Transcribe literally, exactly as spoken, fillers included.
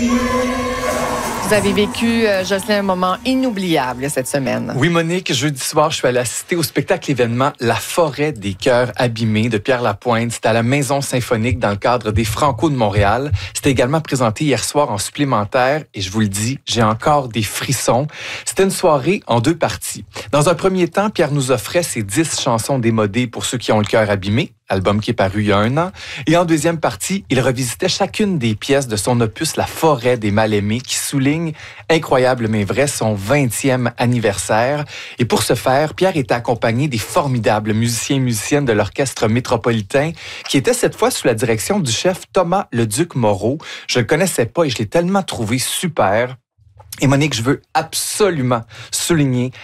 Vous avez vécu, euh, Jocelyn, un moment inoubliable cette semaine. Oui, Monique, jeudi soir, je suis allé assister au spectacle-événement La Forêt des cœurs abîmés de Pierre Lapointe. C'était à la Maison symphonique dans le cadre des Franco de Montréal. C'était également présenté hier soir en supplémentaire et je vous le dis, j'ai encore des frissons. C'était une soirée en deux parties. Dans un premier temps, Pierre nous offrait ses dix chansons démodées pour ceux qui ont le cœur abîmé, album qui est paru il y a un an. Et en deuxième partie, il revisitait chacune des pièces de son opus La Forêt des mal-aimés qui souligne, incroyable mais vrai, son vingtième anniversaire. Et pour ce faire, Pierre était accompagné des formidables musiciens et musiciennes de l'Orchestre métropolitain qui était cette fois sous la direction du chef Thomas Leduc Moreau. Je le connaissais pas et je l'ai tellement trouvé super. Et Monique, je veux absolument souligner